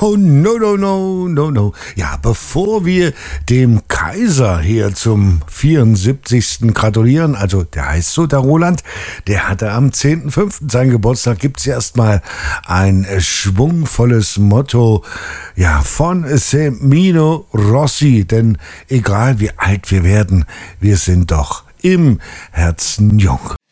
Oh, no, no, no, no, no. Ja, bevor wir dem Kaiser hier zum 74. gratulieren, also der heißt so, der Roland, der hatte am 10.05. seinen Geburtstag, gibt's erstmal ein schwungvolles Motto, ja, von Semino Rossi, denn egal wie alt wir werden, wir sind doch im Herzen jung.